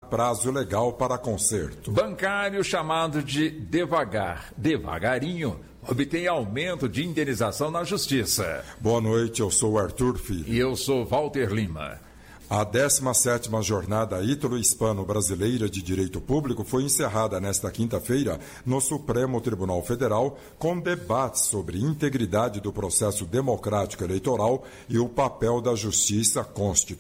prazo legal para conserto. Bancário chamado de devagarinho, obtém aumento de indenização na Justiça. Boa noite, eu sou Arthur Filho. E eu sou Walter Lima. A 17ª Jornada Ítalo-Hispano-Brasileira de Direito Público foi encerrada nesta quinta-feira no Supremo Tribunal Federal com debates sobre integridade do processo democrático eleitoral e o papel da Justiça Constitucional.